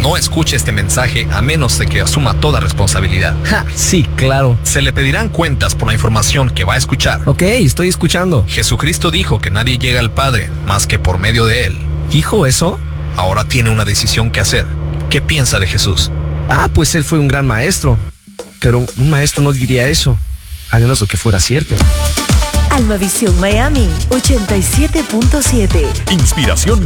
no escuche este mensaje a menos de que asuma toda responsabilidad. Ja, sí, claro. Se le pedirán cuentas por la información que va a escuchar. Ok, estoy escuchando. Jesucristo dijo que nadie llega al Padre más que por medio de Él. ¿Dijo eso? Ahora tiene una decisión que hacer. ¿Qué piensa de Jesús? Pues él fue un gran maestro. Pero un maestro no diría eso, a menos de que fuera cierto. Almavisión Miami 87.7. Inspiración